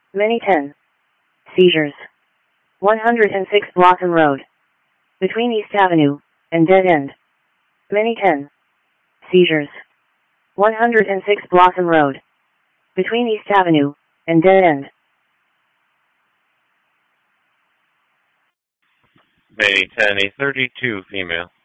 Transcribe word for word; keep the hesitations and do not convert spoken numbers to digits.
Many ten. Seizures. one hundred six Blossom Road. Between East Avenue and Dead End. Many ten. Seizures. one hundred six Blossom Road. Between East Avenue and Dead End. May ten, a thirty-two female.